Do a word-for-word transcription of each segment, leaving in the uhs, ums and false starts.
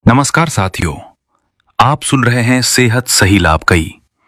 नमस्कार साथियों, आप सुन रहे हैं सेहत सही लाभ कई।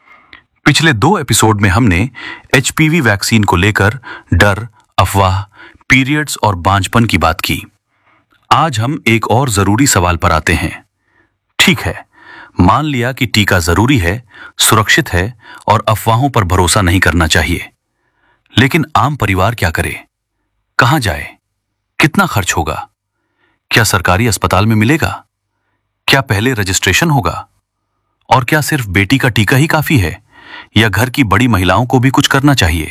पिछले दो एपिसोड में हमने एचपीवी वैक्सीन को लेकर डर, अफवाह, पीरियड्स और बांझपन की बात की। आज हम एक और जरूरी सवाल पर आते हैं। ठीक है, मान लिया कि टीका जरूरी है, सुरक्षित है और अफवाहों पर भरोसा नहीं करना चाहिए, लेकिन आम परिवार क्या करे? कहां जाए? कितना खर्च होगा? क्या सरकारी अस्पताल में मिलेगा? क्या पहले रजिस्ट्रेशन होगा? और क्या सिर्फ बेटी का टीका ही काफी है या घर की बड़ी महिलाओं को भी कुछ करना चाहिए?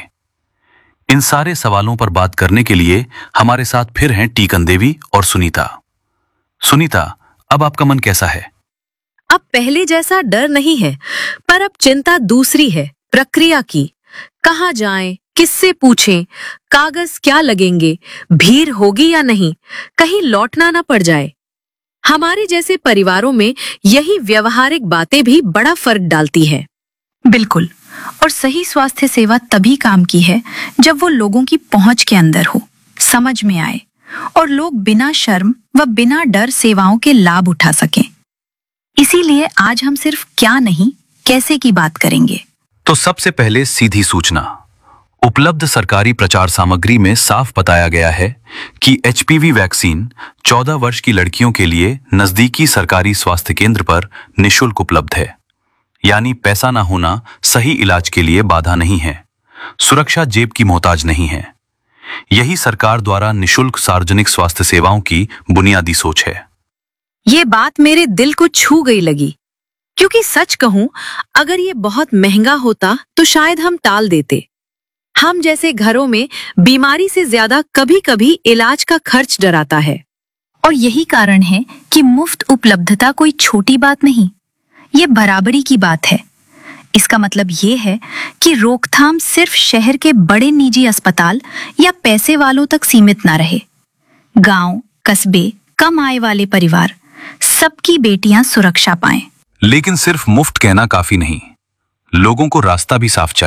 इन सारे सवालों पर बात करने के लिए हमारे साथ फिर हैं टीकन देवी और सुनीता। सुनीता, अब आपका मन कैसा है? अब पहले जैसा डर नहीं है, पर अब चिंता दूसरी है, प्रक्रिया की। कहाँ जाएं, किससे पूछें, कागज क्या लगेंगे, भीड़ होगी या नहीं, कहीं लौटना ना पड़ जाए। हमारे जैसे परिवारों में यही व्यवहारिक बातें भी बड़ा फर्क डालती है। बिल्कुल, और सही स्वास्थ्य सेवा तभी काम की है जब वो लोगों की पहुंच के अंदर हो, समझ में आए और लोग बिना शर्म व बिना डर सेवाओं के लाभ उठा सकें। इसीलिए आज हम सिर्फ क्या नहीं, कैसे की बात करेंगे। तो सबसे पहले सीधी सूचना। उपलब्ध सरकारी प्रचार सामग्री में साफ बताया गया है कि एचपीवी वैक्सीन चौदह वर्ष की लड़कियों के लिए नजदीकी सरकारी स्वास्थ्य केंद्र पर निशुल्क उपलब्ध है। यानी पैसा ना होना सही इलाज के लिए बाधा नहीं है, सुरक्षा जेब की मोहताज नहीं है। यही सरकार द्वारा निशुल्क सार्वजनिक स्वास्थ्य सेवाओं की बुनियादी सोच है। ये बात मेरे दिल को छू गई लगी, क्योंकि सच कहूं, अगर ये बहुत महंगा होता तो शायद हम टाल देते। हम जैसे घरों में बीमारी से ज्यादा कभी-कभी इलाज का खर्च डराता है। और यही कारण है कि मुफ्त उपलब्धता कोई छोटी बात नहीं, ये बराबरी की बात है। इसका मतलब ये है कि रोकथाम सिर्फ शहर के बड़े निजी अस्पताल या पैसे वालों तक सीमित ना रहे। गांव, कस्बे, कम आय वाले परिवार, सबकी बेटियां सुरक्षा पाएं। लेकिन सिर्फ मुफ्त कहना काफी नहीं, लोगों को रास्ता भी साफ चाहिए।